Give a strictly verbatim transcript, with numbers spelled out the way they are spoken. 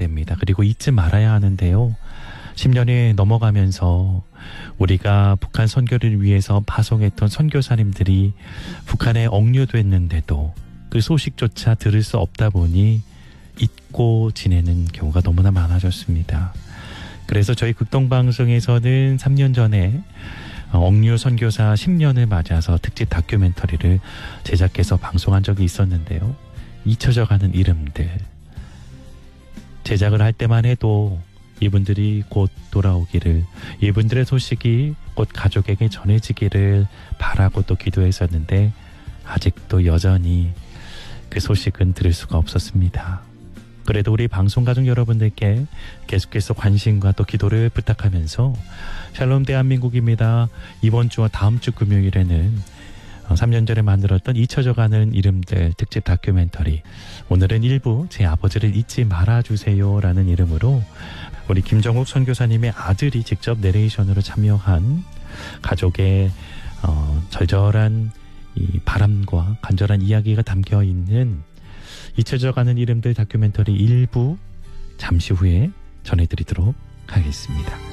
예정됩니다. 그리고 잊지 말아야 하는데요. 십 년이 넘어가면서 우리가 북한 선교를 위해서 파송했던 선교사님들이 북한에 억류됐는데도 그 소식조차 들을 수 없다 보니 잊고 지내는 경우가 너무나 많아졌습니다. 그래서 저희 극동방송에서는 삼 년 전에 억류 선교사 십 년을 맞아서 특집 다큐멘터리를 제작해서 방송한 적이 있었는데요. 잊혀져가는 이름들. 제작을 할 때만 해도 이분들이 곧 돌아오기를, 이분들의 소식이 곧 가족에게 전해지기를 바라고 또 기도했었는데 아직도 여전히 그 소식은 들을 수가 없었습니다. 그래도 우리 방송가족 여러분들께 계속해서 관심과 또 기도를 부탁하면서 샬롬 대한민국입니다. 이번 주와 다음 주 금요일에는 삼 년 전에 만들었던 잊혀져가는 이름들 특집 다큐멘터리, 오늘은 일부 제 아버지를 잊지 말아주세요 라는 이름으로 우리 김정욱 선교사님의 아들이 직접 내레이션으로 참여한 가족의 어, 절절한 이 바람과 간절한 이야기가 담겨있는 잊혀져가는 이름들 다큐멘터리 일부 잠시 후에 전해드리도록 하겠습니다.